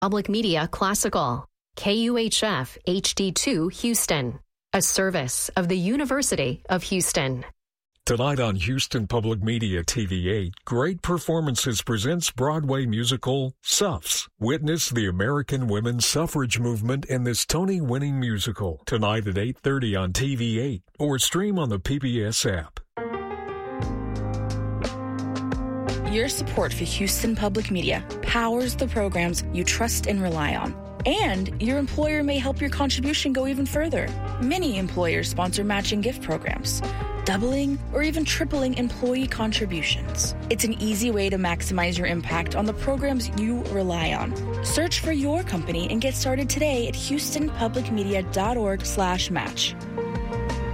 Public Media Classical, KUHF HD2 Houston, a service of the University of Houston. Tonight on Houston Public Media TV8, Great Performances presents Broadway musical Suffs. Witness the American women's suffrage movement in this Tony-winning musical. Tonight at 8:30 on TV8 or stream on the PBS app. Your support for Houston Public Media powers the programs you trust and rely on. And your employer may help your contribution go even further. Many employers sponsor matching gift programs, doubling or even tripling employee contributions. It's an easy way to maximize your impact on the programs you rely on. Search for your company and get started today at houstonpublicmedia.org/match.